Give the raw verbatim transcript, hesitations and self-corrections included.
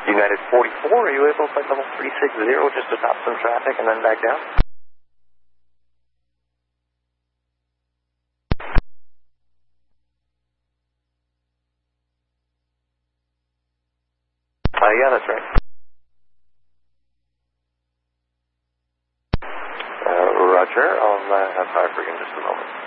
United forty-four, are you able to flight level three six zero just to stop some traffic and then back down? Uh, yeah, that's right. Uh, Roger, I'll uh, have fire for you in just a moment.